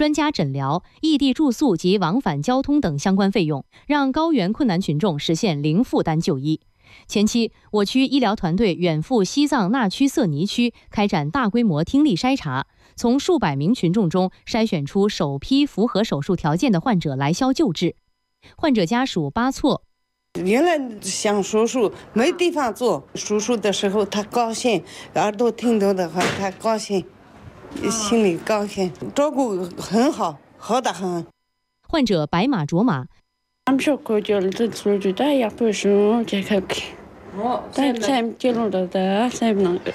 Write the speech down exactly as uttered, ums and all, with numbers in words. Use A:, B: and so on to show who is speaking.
A: 专家诊疗、异地住宿及往返交通等相关费用，让高原困难群众实现零负担就医。前期，我区医疗团队远赴西藏那曲瑟尼区开展大规模听力筛查，从数百名群众中筛选出首批符合手术条件的患者来销救治。患者家属巴措。
B: 原来想手术没地方做，手术的时候他高兴，耳朵听到的话他高兴，心里高兴，照顾很好，好得很。
A: 患者白马卓玛。
C: 俺们说过叫这手术的也不是这个，但才接触到的才能